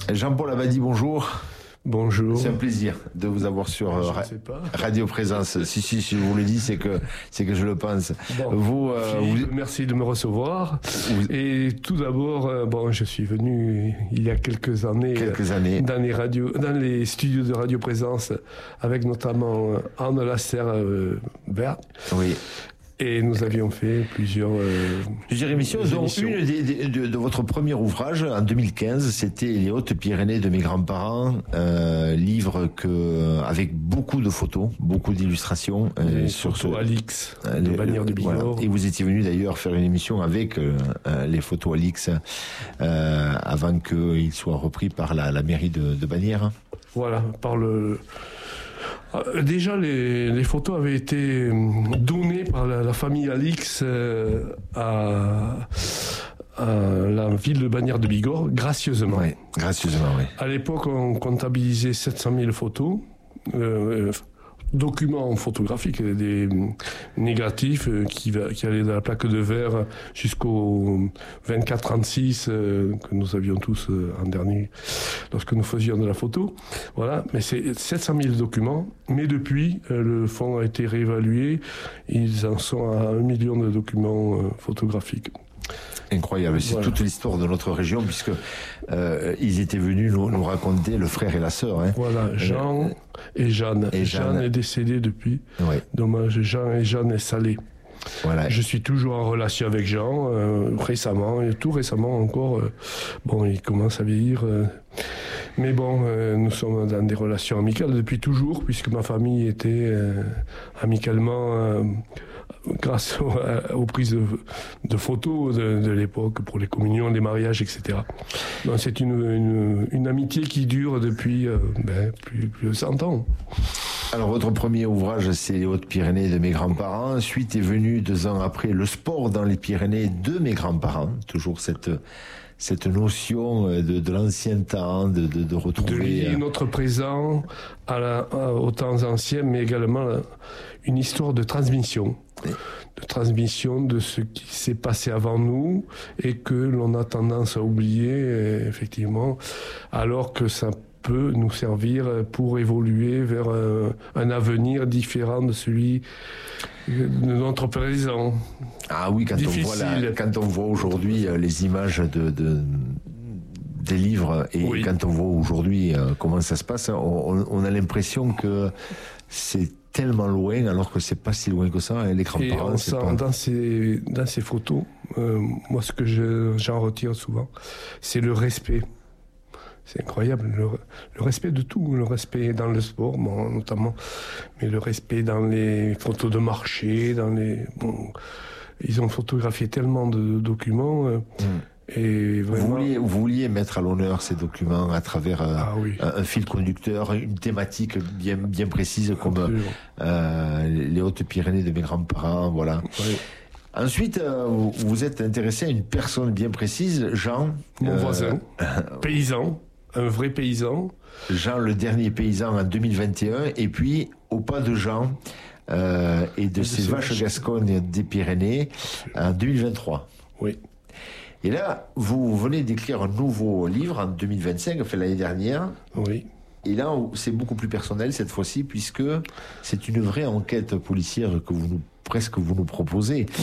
Jean-Paul Abadie, bonjour. Bonjour. C'est un plaisir de vous avoir sur Radio Présence. Si je vous le dis, c'est que je le pense. Bon, merci de me recevoir. Et tout d'abord, je suis venu il y a quelques années dans les studios de Radio Présence avec notamment Anne Lasserre-Bert. Oui. Et nous avions fait plusieurs émissions, dont une de votre premier ouvrage en 2015, c'était Les Hautes-Pyrénées de mes grands-parents, livre avec beaucoup de photos, beaucoup d'illustrations. Sur photos Alix, de Bagnères de Bigorre. Voilà. Et vous étiez venu d'ailleurs faire une émission avec les photos Alix avant qu'ils soient repris par la mairie de Bagnères. Voilà, par le... Déjà, les photos avaient été données par la famille Alix à la ville de Bagnères de Bigorre, gracieusement. Oui, gracieusement, oui. À l'époque, on comptabilisait 700 000 photos, documents photographiques, des négatifs qui allaient de la plaque de verre jusqu'au 24-36 que nous avions tous en dernier lorsque nous faisions de la photo. Voilà, mais c'est 700 000 documents. Mais depuis, le fonds a été réévalué. Ils en sont à 1 million de documents photographiques. Incroyable, c'est toute l'histoire de notre région puisque ils étaient venus nous raconter le frère et la sœur. Hein. Voilà, Jean et Jeanne. Jeanne est décédée depuis. Ouais. Dommage, Jean et Jeanne est salé. Voilà. Je suis toujours en relation avec Jean, récemment, et tout récemment encore. Il commence à vieillir. Mais nous sommes dans des relations amicales depuis toujours, puisque ma famille était amicalement... grâce aux prises de photos de l'époque pour les communions, les mariages, etc. Donc c'est une amitié qui dure depuis plus de 100 ans. Alors votre premier ouvrage, c'est Les Hautes-Pyrénées de mes grands-parents. Ensuite est venu 2 ans après Le sport dans les Pyrénées de mes grands-parents. Toujours cette notion de l'ancien temps, de retrouver... De lier notre présent aux temps anciens, mais également une histoire de transmission. De transmission de ce qui s'est passé avant nous et que l'on a tendance à oublier, effectivement, alors que ça peut nous servir pour évoluer vers un avenir différent de celui de notre présent. Ah oui, quand on voit aujourd'hui les images des livres et quand on voit aujourd'hui comment ça se passe, on a l'impression que c'est tellement loin alors que c'est pas si loin que ça. Les grands-parents, dans ces photos, moi ce que j'en retire souvent, c'est le respect. C'est incroyable, le respect de tout, le respect dans le sport, notamment, mais le respect dans les photos de marché, ils ont photographié tellement de documents. Et vraiment... Vous vouliez mettre à l'honneur ces documents à travers un fil conducteur, une thématique bien précise comme les Hautes-Pyrénées de mes grands-parents, voilà. Oui. Ensuite, vous êtes intéressé à une personne bien précise, Jean. Mon voisin, paysan, un vrai paysan. Jean, le dernier paysan en 2021, et puis au pas de Jean et de ces vaches gascognes des Pyrénées en 2023. Oui. Et là, vous venez d'écrire un nouveau livre en 2025, l'année dernière. Oui. Et là, c'est beaucoup plus personnel cette fois-ci, puisque c'est une vraie enquête policière que vous nous proposez. Tout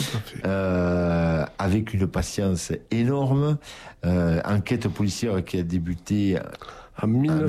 à fait. Avec une patience énorme. Enquête policière qui a débuté... En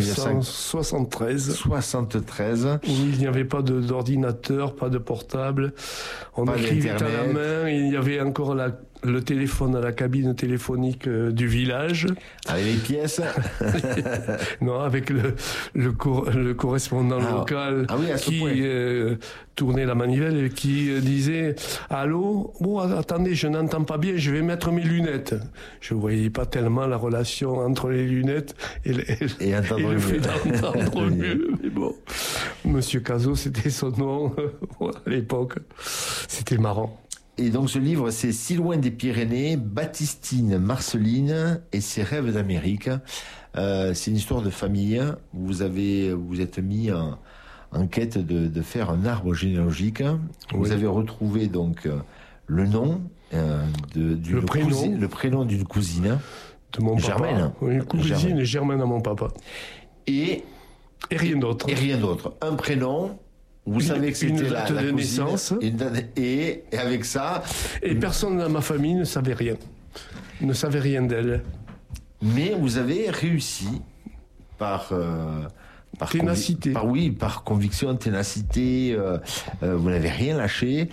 1973. 73. Où il n'y avait pas d'ordinateur, pas de portable. On écrivait à la main. Il y avait encore le téléphone à la cabine téléphonique du village. Avec les pièces. Non, avec le correspondant local qui tournait la manivelle et qui disait « Allô, attendez, je n'entends pas bien, je vais mettre mes lunettes. » Je ne voyais pas tellement la relation entre les lunettes et le fait d'entendre mieux. Mais bon, Monsieur Cazot, c'était son nom à l'époque. C'était marrant. Et donc ce livre, c'est Si loin des Pyrénées, Baptistine Marceline et ses rêves d'Amérique. C'est une histoire de famille. Vous êtes mis en quête de faire un arbre généalogique. Vous avez retrouvé donc le nom, le prénom d'une cousine. de mon papa. Une cousine germaine à mon papa. Et rien d'autre. Et rien d'autre. Un prénom. Vous savez que c'était la date de naissance. Et avec ça... Et personne dans ma famille ne savait rien. Ne savait rien d'elle. Mais vous avez réussi par ténacité. Par conviction, ténacité. Vous n'avez rien lâché.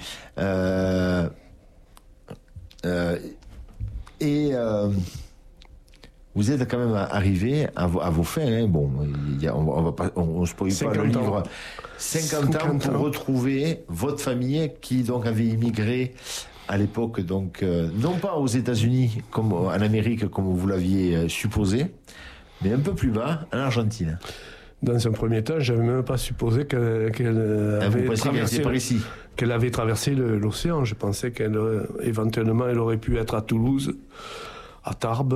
Vous êtes quand même arrivé à vos fins. Hein. Bon, on ne spoil pas le livre. 50 ans pour retrouver votre famille qui donc avait immigré à l'époque, donc non pas aux États-Unis comme en Amérique comme vous l'aviez supposé, mais un peu plus bas, en Argentine. Dans un premier temps, je n'avais même pas supposé qu'elle avait traversé l'océan. Je pensais qu'éventuellement elle aurait pu être à Toulouse, à Tarbes,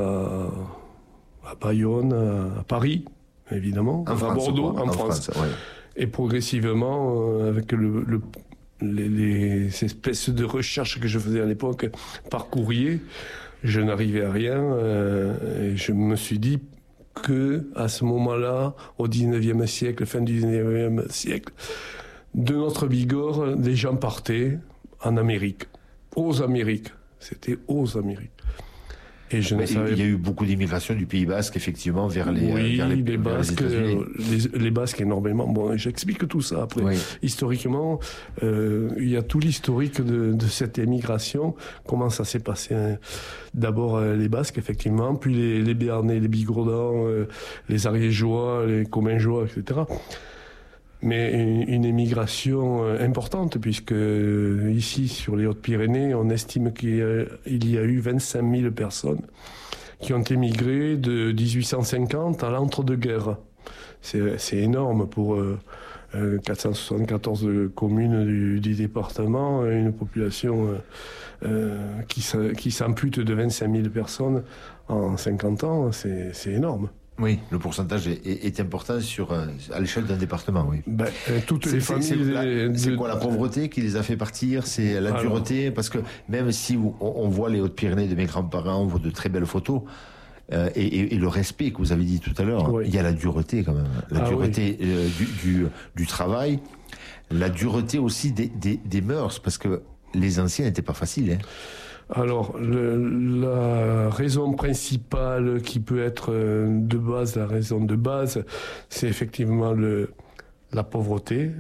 à Bayonne, à Paris, évidemment, à Bordeaux, en France. Ouais. Et progressivement, avec les espèces de recherches que je faisais à l'époque par courrier, je n'arrivais à rien. Et je me suis dit que à ce moment-là, au 19e siècle, fin du 19e siècle, de notre Bigorre, des gens partaient en Amérique, aux Amériques. C'était aux Amériques. Et il y a eu beaucoup d'immigration du Pays Basque, effectivement, vers les Basques, les Basques énormément. Bon, j'explique tout ça après. Oui. Historiquement, il y a tout l'historique de cette émigration, comment ça s'est passé. Hein. D'abord les Basques, effectivement, puis les Béarnais, les Bigourdans, les Ariégeois, les Commingeois, etc. Mais une émigration importante, puisque ici, sur les Hautes-Pyrénées, on estime qu'il y a eu 25 000 personnes qui ont émigré de 1850 à l'entre-deux-guerres. C'est énorme pour 474 communes du département, une population qui s'ampute de 25 000 personnes en 50 ans, c'est énorme. Oui, le pourcentage est important à l'échelle d'un département, oui. Toutes les familles... C'est quoi la pauvreté qui les a fait partir? C'est la dureté? Parce que même si on voit les Hautes-Pyrénées de mes grands-parents, on voit de très belles photos, et le respect que vous avez dit tout à l'heure, oui. Il y a la dureté quand même. La dureté du travail, la dureté aussi des mœurs, parce que les anciens n'étaient pas faciles, hein. Alors, la raison principale qui peut être de base, la raison de base, c'est effectivement la pauvreté.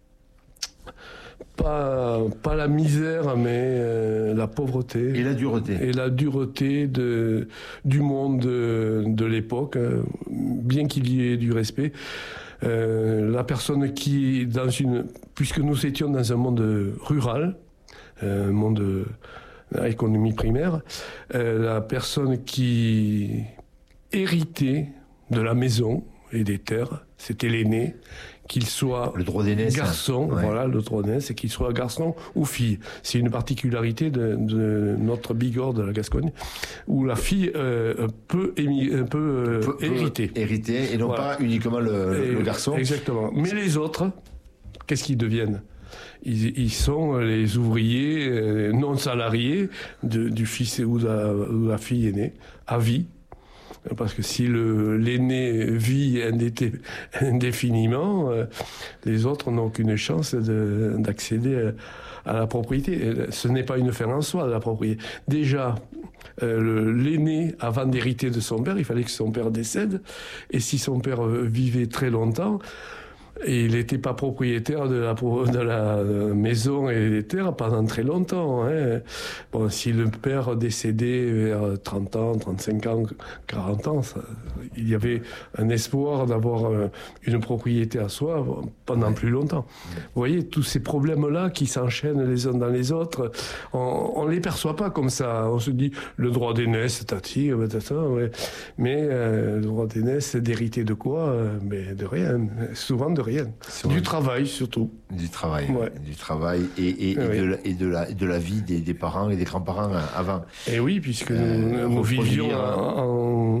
Pas la misère, mais la pauvreté. Et la dureté. Et la dureté du monde de l'époque, bien qu'il y ait du respect. La personne qui, puisque nous étions dans un monde rural, un monde... économie primaire, la personne qui héritait de la maison et des terres, c'était l'aîné, qu'il soit le droit d'aînesse, garçon, voilà, le droit d'aînesse, et qu'il soit garçon ou fille. C'est une particularité de notre Bigorre de la Gascogne, où la fille peut hériter. Hériter, et non pas uniquement le garçon. Exactement. Mais les autres, qu'est-ce qu'ils deviennent ? Ils sont les ouvriers non salariés du fils ou de la fille aînée, à vie. Parce que si l'aîné vit indéfiniment, les autres n'ont aucune chance d'accéder à la propriété. Ce n'est pas une fin en soi, la propriété. Déjà, l'aîné, avant d'hériter de son père, il fallait que son père décède. Et si son père vivait très longtemps, et il n'était pas propriétaire de la maison et des terres pendant très longtemps. Hein. Bon, si le père décédait vers 30 ans, 35 ans, 40 ans, il y avait un espoir d'avoir une propriété à soi pendant plus longtemps. Vous voyez, tous ces problèmes-là qui s'enchaînent les uns dans les autres, on ne les perçoit pas comme ça. On se dit, le droit d'aînesse, mais le droit d'aînesse, d'hériter de quoi? Mais de rien, souvent de rien. Du travail surtout. Du travail, du travail et de la vie des parents et des grands-parents avant. Et oui, puisque nous vivions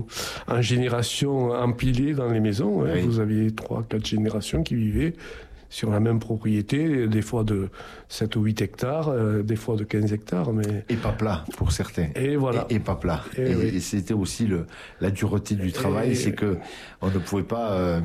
en génération empilée dans les maisons. Hein. Oui. Vous aviez 3-4 générations qui vivaient sur la même propriété, des fois de 7 ou 8 hectares, des fois de 15 hectares. Mais... Et pas plat pour certains. Et voilà. Et pas plat. Et c'était aussi la dureté du travail, c'est que on ne pouvait pas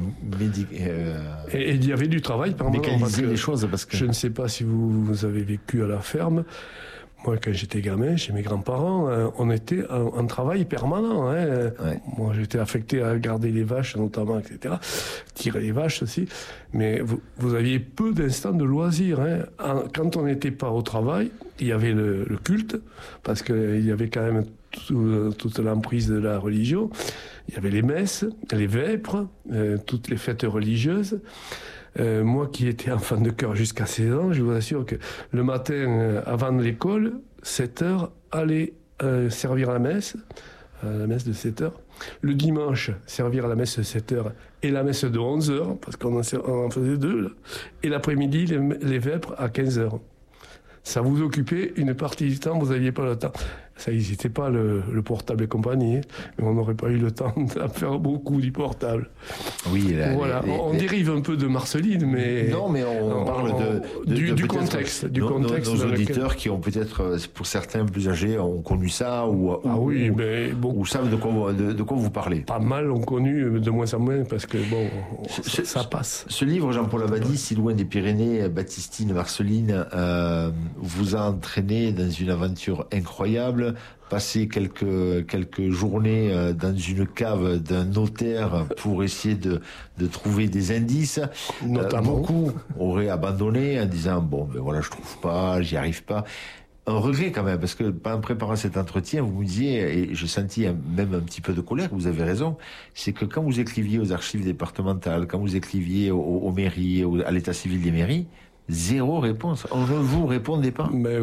et il y avait du travail permanent. Mécaniser les choses. Parce que... Je ne sais pas si vous avez vécu à la ferme. Moi, quand j'étais gamin, chez mes grands-parents, on était en travail permanent. Hein. Ouais. Moi, j'étais affecté à garder les vaches, notamment, etc. Tirer les vaches aussi. Mais vous aviez peu d'instants de loisirs. Hein. Quand on n'était pas au travail, il y avait le culte, parce qu'il y avait quand même toute l'emprise de la religion. Il y avait les messes, les vêpres, toutes les fêtes religieuses. Moi qui étais enfant de chœur jusqu'à 16 ans, je vous assure que le matin, avant l'école, 7h, aller servir à la messe de 7h. Le dimanche, servir à la messe de 7h et la messe de 11h, parce qu'on en faisait 2. Là. Et l'après-midi, les vêpres à 15h. Ça vous occupait une partie du temps, vous n'aviez pas le temps. Ça n'existait pas le portable et compagnie, mais on n'aurait pas eu le temps de faire beaucoup du portable. Oui, voilà. On dérive un peu de Marceline, mais... Non, mais on parle du contexte. Nos auditeurs qui ont peut-être, pour certains plus âgés, ont connu ça, ou savent de quoi vous parlez. Pas mal ont connu, de moins en moins, parce que bon, ça passe. Ce livre, Jean-Paul Abadie, Si loin des Pyrénées, Baptistine, Marceline, vous a entraîné dans une aventure incroyable. Passer quelques journées dans une cave d'un notaire pour essayer de trouver des indices. Beaucoup auraient abandonné en disant ben voilà, je trouve pas, j'y arrive pas. Un regret quand même, parce que en préparant cet entretien, vous me disiez, et j'ai senti même un petit peu de colère, vous avez raison, c'est que quand vous écriviez aux archives départementales, quand vous écriviez aux mairies, à l'état civil des mairies, zéro réponse. On ne vous répondait pas. Mais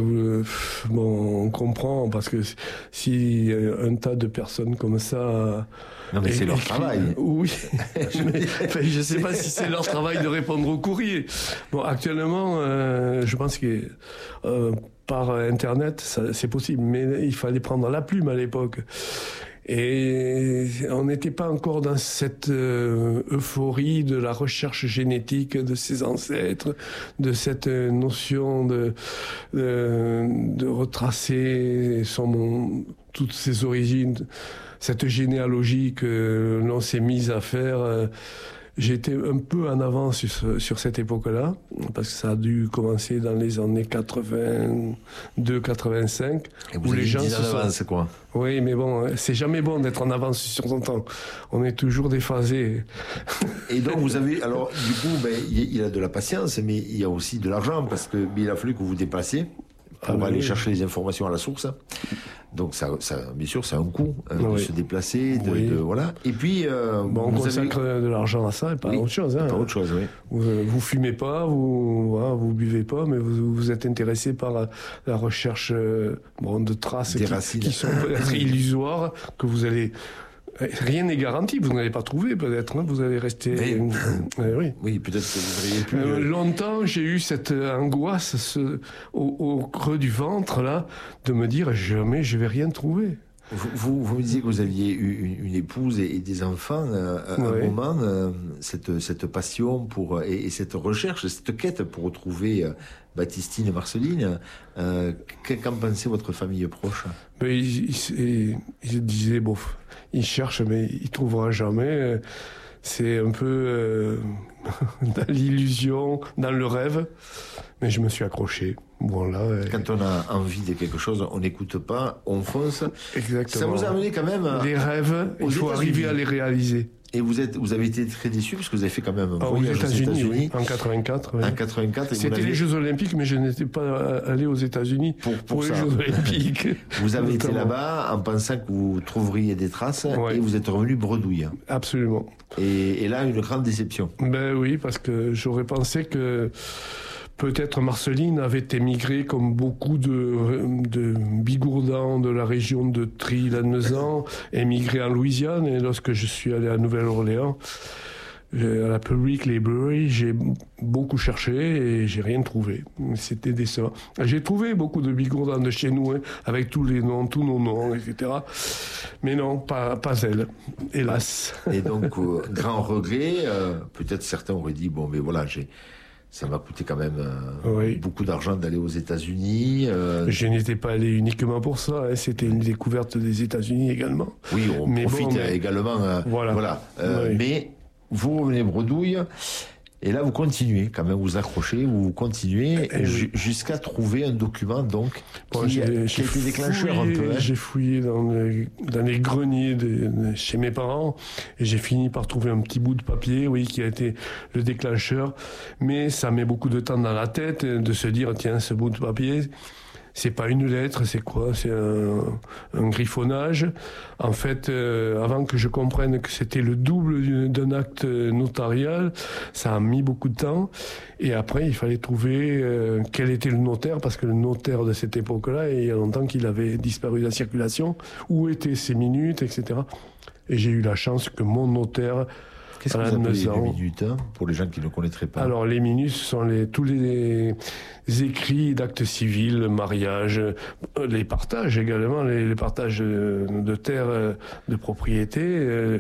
on comprend, parce que si un tas de personnes comme ça... Non, mais c'est leur travail. Oui. Je ne sais pas si c'est leur travail de répondre au courrier. Bon, actuellement, je pense que par Internet, c'est possible. Mais il fallait prendre la plume à l'époque. Et on n'était pas encore dans cette euphorie de la recherche génétique de ses ancêtres, de cette notion de retracer toutes ses origines, cette généalogie que l'on s'est mise à faire. J'étais un peu en avance sur cette époque-là, parce que ça a dû commencer dans les années 82-85. Où les gens en avance, quoi. Oui, mais bon, c'est jamais bon d'être en avance sur son temps. On est toujours déphasé. Et donc, vous avez... Alors, du coup, il a de la patience, mais il y a aussi de l'argent, parce que il a fallu que vous vous déplaciez pour aller chercher les informations à la source. Donc ça bien sûr, c'est un coût de se déplacer, voilà. Et puis on consacre de l'argent à ça et pas à autre chose. Hein. Pas autre chose, oui. Vous fumez pas, vous buvez pas, mais vous êtes intéressé par la recherche de traces qui sont peut-être illusoires, que vous allez... Rien n'est garanti, vous n'allez pas trouver peut-être, hein, vous allez rester... Oui, peut-être que vous n'auriez plus... Longtemps, j'ai eu cette angoisse au creux du ventre, là, de me dire jamais je vais rien trouver. Vous me disiez que vous aviez eu une épouse et des enfants à un moment, cette passion et cette recherche, cette quête pour retrouver Baptistine et Marceline. Qu'en pensait votre famille proche? Il disait, il cherche mais il trouvera jamais. C'est un peu dans l'illusion, dans le rêve. Mais je me suis accroché. Voilà. Quand on a envie de quelque chose, on n'écoute pas, on fonce. Exactement. Ça vous a amené quand même... Les rêves, il faut arriver à les réaliser. Et vous avez été très déçu parce que vous avez fait quand même un voyage aux États-Unis. En 84. Oui. En 84. C'était les Jeux Olympiques, mais je n'étais pas allé aux États-Unis pour les Jeux Olympiques. Vous avez été là-bas en pensant que vous trouveriez des traces et vous êtes revenu bredouille. Absolument. Et là, une grande déception. Ben oui, parce que j'aurais pensé que peut-être Marceline avait émigré comme beaucoup de bigourdans de la région de Tri-Lannemezan, émigré en Louisiane. Et lorsque je suis allé à Nouvelle-Orléans, à la Public Library, j'ai beaucoup cherché et j'ai rien trouvé. C'était décevant. J'ai trouvé beaucoup de bigourdans de chez nous, avec tous nos noms, etc. Mais non, pas elle, hélas. Et donc, grand regret, peut-être certains auraient dit, mais voilà, Ça m'a coûté quand même beaucoup d'argent d'aller aux États-Unis. Je n'étais pas allé uniquement pour ça, hein. C'était une découverte des États-Unis également. Oui, on profite également. Voilà. Mais vous revenez bredouille, et là vous continuez quand même, vous accrochez, vous continuez jusqu'à trouver un document donc qui a été déclencheur un peu. J'ai fouillé dans les greniers chez mes parents et j'ai fini par trouver un petit bout de papier, qui a été le déclencheur. Mais ça met beaucoup de temps dans la tête de se dire tiens, ce bout de papier, c'est pas une lettre, c'est quoi? C'est un griffonnage. En fait, avant que je comprenne que c'était le double d'un acte notarial, ça a mis beaucoup de temps. Et après, il fallait trouver quel était le notaire, parce que le notaire de cette époque-là, il y a longtemps qu'il avait disparu de la circulation, où étaient ses minutes, etc. Et j'ai eu la chance que mon notaire... Qu'est-ce que vous appelez les minutes, pour les gens qui ne connaîtraient pas? Alors, les minutes, ce sont tous les écrits d'actes civils, le mariage, les partages également, les partages de terres, de propriété,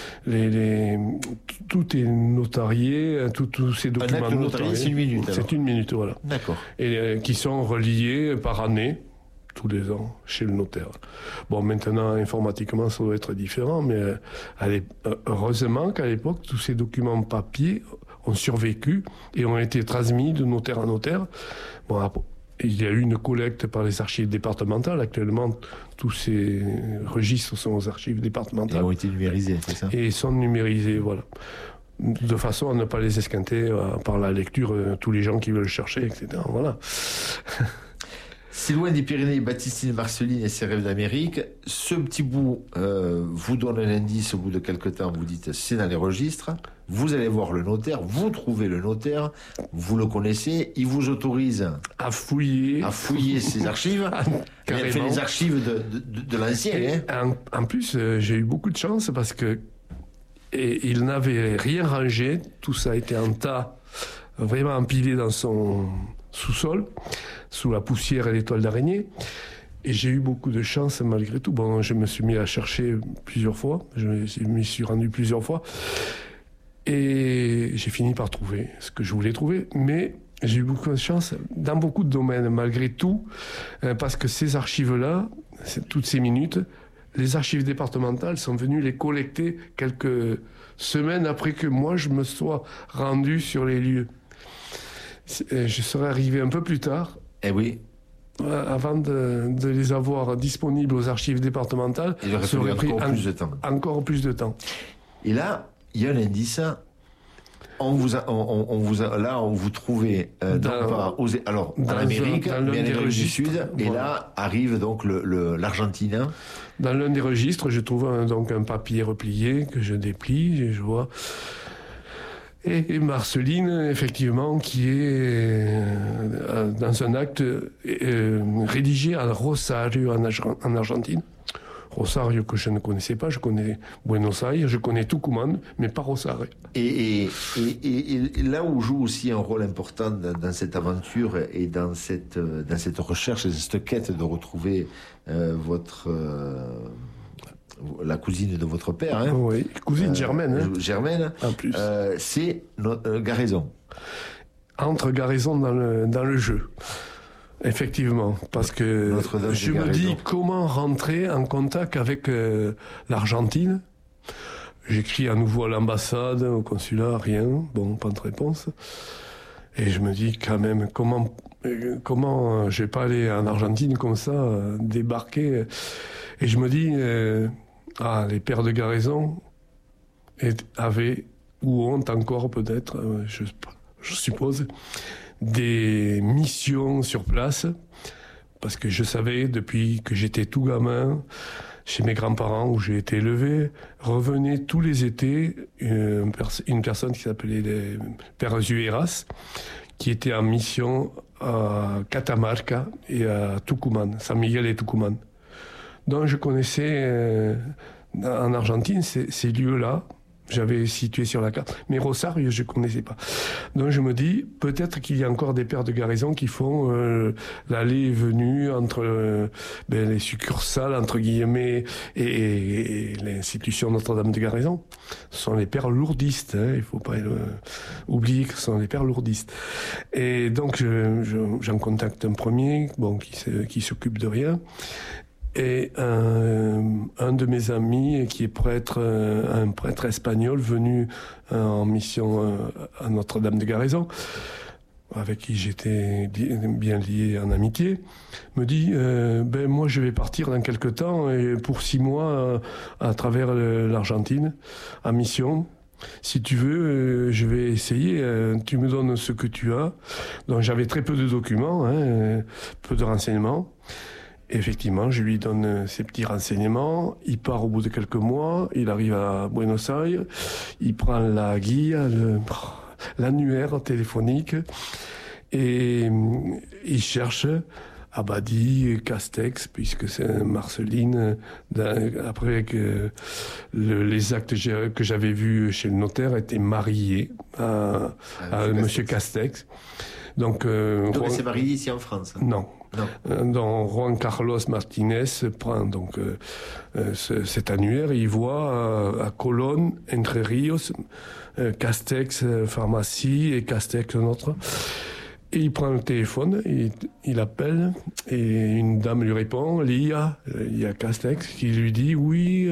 tout est notarié, tous ces documents notariés. C'est une minute, alors. C'est une minute, voilà. D'accord. Et qui sont reliés par année, tous les ans, chez le notaire. Bon, maintenant, informatiquement, ça doit être différent, mais heureusement qu'à l'époque, tous ces documents papier ont survécu et ont été transmis de notaire à notaire. Bon, il y a eu une collecte par les archives départementales. Actuellement, tous ces registres sont aux archives départementales. Ils ont été numérisés, c'est ça? Et ils sont numérisés, voilà. De façon à ne pas les esquinter par la lecture, tous les gens qui veulent chercher, etc. Voilà. C'est loin des Pyrénées, Baptistine Marceline et ses rêves d'Amérique. Ce petit bout vous donne un indice au bout de quelques temps. Vous dites c'est dans les registres. Vous allez voir le notaire, vous trouvez le notaire, vous le connaissez, il vous autorise à fouiller ses archives. Il a fait les archives de l'ancien. En plus, j'ai eu beaucoup de chance parce que il n'avait rien rangé. Tout ça était en tas, vraiment empilé dans son sous-sol, sous la poussière et les toiles d'araignée. Et j'ai eu beaucoup de chance malgré tout. Bon, je me suis mis à chercher plusieurs fois, je m'y suis rendu plusieurs fois, et j'ai fini par trouver ce que je voulais trouver. Mais j'ai eu beaucoup de chance dans beaucoup de domaines, malgré tout, parce que ces archives-là, toutes ces minutes, les archives départementales sont venues les collecter quelques semaines après que moi je me sois rendu sur les lieux. Je serais arrivé un peu plus tard. Eh oui. Avant de les avoir disponibles aux archives départementales. Il aurait fallu encore plus de temps. Et là, il y a un indice. On vous trouvez en Amérique, mais en Amérique du Sud. Et là arrive donc l'Argentine. Dans l'un des registres, je trouve donc un papier replié que je déplie et je vois. Et Marceline, effectivement, qui est dans un acte rédigé à Rosario, en Argentine. Rosario que je ne connaissais pas, je connais Buenos Aires, je connais Tucumán, mais pas Rosario. Et là où joue aussi un rôle important dans cette aventure et dans cette recherche, cette quête de retrouver la cousine de votre père, hein. Oui, cousine Germaine. Germaine, en plus. C'est Garaison. Entre Garaison dans le jeu. Effectivement, parce que je me dis comment rentrer en contact avec l'Argentine. J'écris à nouveau à l'ambassade, au consulat, rien, bon, pas de réponse. Et je me dis quand même comment je vais pas aller en Argentine comme ça, débarquer. Et je me dis, les pères de Garaison avaient ou ont encore peut-être, je suppose, des missions sur place, parce que je savais depuis que j'étais tout gamin, chez mes grands-parents où j'ai été élevé, revenait tous les étés une personne qui s'appelait les Pères Ueras, qui était en mission à Catamarca et à Tucumán, San Miguel et Tucumán. Donc je connaissais en Argentine ces lieux-là. j'avais situé sur la carte. Mais Rosario, je connaissais pas. Donc je me dis, peut-être qu'il y a encore des pères de garnison qui font l'aller et venue entre les succursales, entre guillemets, et l'institution Notre-Dame de Garnison. Ce sont les pères lourdistes, hein, il faut pas oublier que ce sont les pères lourdistes. Et donc j'en contacte un premier, qui s'occupe de rien. Et un de mes amis qui est prêtre, un prêtre espagnol venu en mission à Notre-Dame de Garnison, avec qui j'étais bien lié en amitié, me dit moi je vais partir dans quelque temps et pour 6 mois à travers l'Argentine en mission. Si tu veux, je vais essayer. Tu me donnes ce que tu as. Donc j'avais très peu de documents, peu de renseignements. Effectivement, je lui donne ces petits renseignements. Il part au bout de quelques mois. Il arrive à Buenos Aires. Il prend la guia, l'annuaire téléphonique. Et il cherche Abadie, Castex, puisque c'est Marceline. Après que les actes que j'avais vus chez le notaire étaient mariés à Monsieur Castex. Donc il s'est marié ici en France. Non. Donc Juan Carlos Martinez prend donc cet annuaire et il voit à Colón, Entre Ríos, Castex pharmacie et Castex notre. Et il prend le téléphone, il appelle et une dame lui répond, Lia Castex, qui lui dit oui.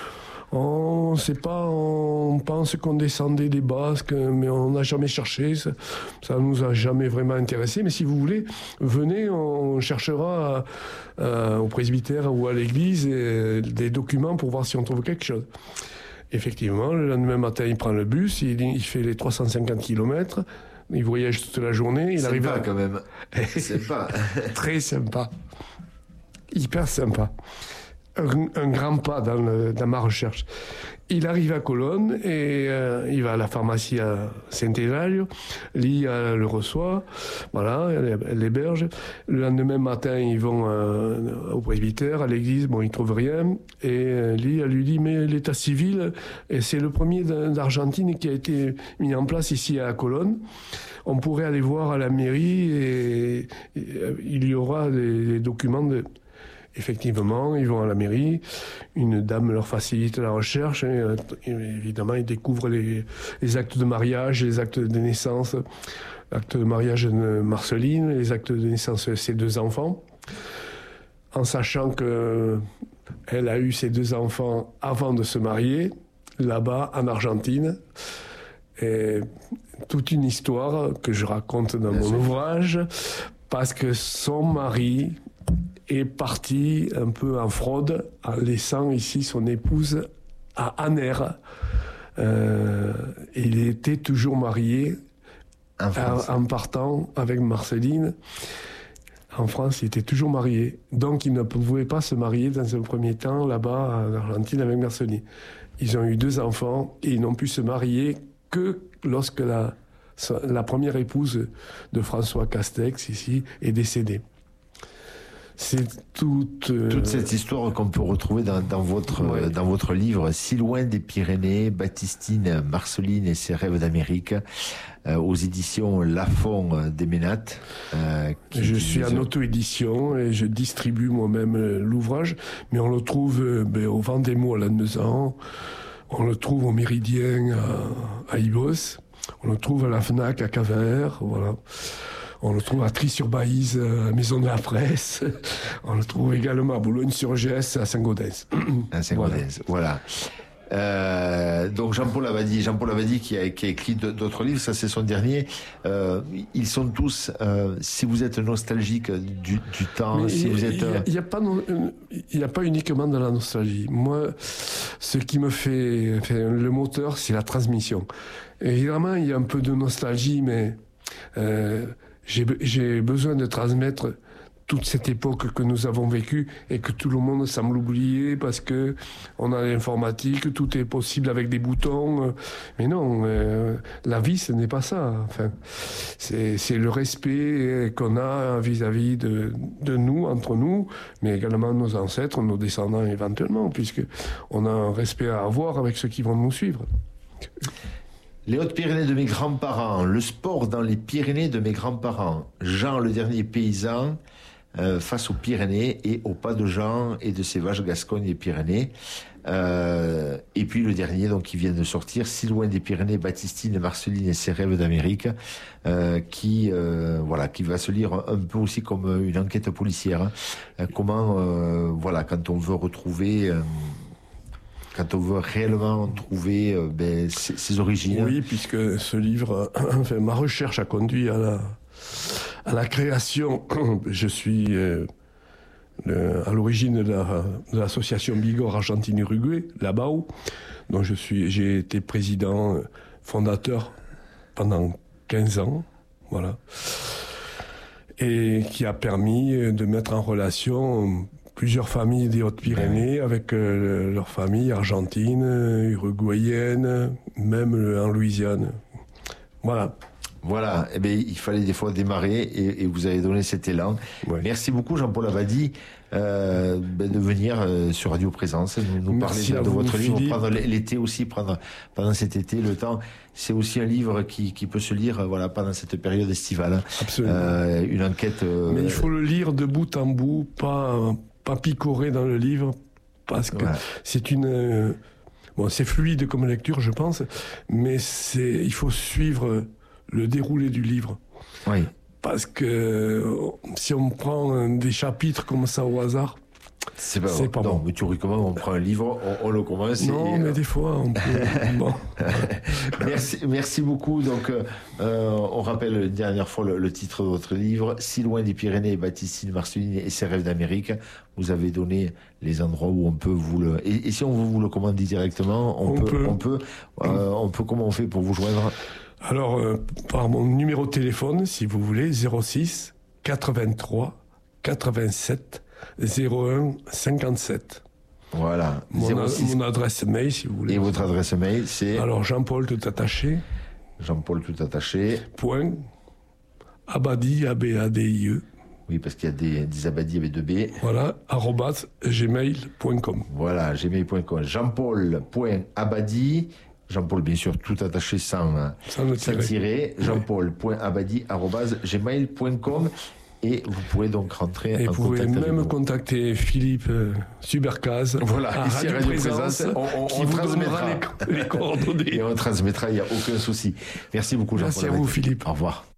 On sait pas, on pense qu'on descendait des Basques, mais on n'a jamais cherché, ça nous a jamais vraiment intéressé. Mais si vous voulez, venez, on cherchera au presbytère ou à l'église des documents pour voir si on trouve quelque chose. Effectivement, le lendemain matin, il prend le bus, il fait les 350 km, il voyage toute la journée. Il arrive quand même. Sympa. Très sympa. Hyper sympa. Un grand pas dans ma recherche. Il arrive à Colón et il va à la pharmacie à Saint-Hilario. Lia le reçoit, voilà, elle l'héberge. Le lendemain matin, ils vont au presbytère, à l'église, ils trouvent rien. Et Lia lui dit, mais l'état civil, et c'est le premier d'Argentine qui a été mis en place ici à Colón. On pourrait aller voir à la mairie et il y aura des documents de... Effectivement, ils vont à la mairie, une dame leur facilite la recherche, et évidemment, ils découvrent les actes de mariage, les actes de naissance, l'acte de mariage de Marceline, les actes de naissance de ses 2 enfants, en sachant qu'elle a eu ses 2 enfants avant de se marier, là-bas, en Argentine. Et toute une histoire que je raconte dans mon ouvrage, parce que son mari est parti un peu en fraude en laissant ici son épouse à Aner. Il était toujours marié en partant avec Marceline. En France, il était toujours marié. Donc, il ne pouvait pas se marier dans un premier temps là-bas en Argentine avec Marceline. Ils ont eu 2 enfants et ils n'ont pu se marier que lorsque la première épouse de François Castex ici est décédée. C'est toute cette histoire qu'on peut retrouver dans votre livre, Si loin des Pyrénées, Baptistine, Marceline et ses rêves d'Amérique, aux éditions Lafon des Ménates. Je suis en auto-édition et je distribue moi-même l'ouvrage, mais on le trouve au Vendémo à Lannemezan, on le trouve au Méridien à Ibos, on le trouve à la FNAC à Cavert, voilà. On le trouve à Trie-sur-Baïse, à la Maison de la Presse. On le trouve également à Boulogne-sur-Gesse, à Saint-Gaudens. À Saint-Gaudens, voilà. Donc Jean-Paul Abadie qui a écrit d'autres livres, ça c'est son dernier. Ils sont tous, si vous êtes nostalgique du temps, si vous êtes... Il n'y a pas uniquement de la nostalgie. Moi, ce qui me fait le moteur, c'est la transmission. Évidemment, il y a un peu de nostalgie, mais... J'ai besoin de transmettre toute cette époque que nous avons vécue et que tout le monde semble oublier parce que on a l'informatique, tout est possible avec des boutons. Mais non, la vie, ce n'est pas ça. Enfin, c'est le respect qu'on a vis-à-vis de nous, entre nous, mais également nos ancêtres, nos descendants éventuellement, puisque on a un respect à avoir avec ceux qui vont nous suivre. Les Hautes-Pyrénées de mes grands-parents, le sport dans les Pyrénées de mes grands-parents, Jean le dernier paysan face aux Pyrénées et au pas de Jean et de ses vaches Gascogne et Pyrénées. Et puis le dernier donc qui vient de sortir, Si loin des Pyrénées, Baptistine, Marceline et ses rêves d'Amérique, qui va se lire un peu aussi comme une enquête policière. Comment quand on veut retrouver quand on veut réellement trouver ses origines. Oui, puisque ce livre, ma recherche a conduit à la création. Je suis à l'origine de l'association Bigorre Argentine-Uruguay, la BAU, dont j'ai été président fondateur pendant 15 ans, voilà, et qui a permis de mettre en relation plusieurs familles des Hautes-Pyrénées avec leurs familles argentines, uruguayennes, même en Louisiane. Voilà. Voilà, il fallait des fois démarrer et vous avez donné cet élan. Ouais. Merci beaucoup Jean-Paul Abadie de venir sur Radio Présence, nous parler de votre livre, prendre l'été aussi, prendre pendant cet été le temps. C'est aussi un livre qui peut se lire pendant cette période estivale. Absolument. Une enquête. Mais il faut le lire de bout en bout, pas picorer dans le livre, parce que c'est c'est fluide comme lecture, je pense, mais il faut suivre le déroulé du livre. Oui. Parce que si on prend des chapitres comme ça au hasard, c'est pas bon. Mais tu recommandes, on prend un livre, on le commence. Non, mais des fois, on peut... bon. Merci beaucoup. Donc, on rappelle une dernière fois le titre de votre livre, Si loin des Pyrénées, Baptistine, Marceline et ses rêves d'Amérique. Vous avez donné les endroits où on peut vous le... Et si on veut vous le commander directement, on peut. Comment on fait pour vous joindre ? Alors, par mon numéro de téléphone, si vous voulez, 06 83 87 01 57. Voilà. Mon adresse mail, si vous voulez. Et votre adresse mail, c'est... Alors, Jean-Paul tout attaché. Jean-Paul tout attaché. Point. Abadie, A-B-A-D-I-E. Oui, parce qu'il y a des Abadie avec 2 B. Voilà, @gmail.com. Voilà, gmail.com. Jean-Paul.abadie. Jean-Paul, bien sûr, tout attaché sans tirer. Jean-Paul.abadie@gmail.com. Et vous pouvez donc rentrer en contact. Et vous pouvez même contacter Philippe Subercaz. Voilà, ici à Radio Présence, on transmettra les coordonnées. Et on transmettra, il n'y a aucun souci. Merci beaucoup, Jean-Paul. Merci à vous, Philippe. Au revoir.